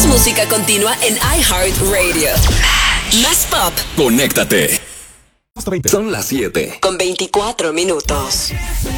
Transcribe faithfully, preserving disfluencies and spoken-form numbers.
música continua en iHeartRadio. Más pop. Conéctate. Son las siete. Con veinticuatro minutos.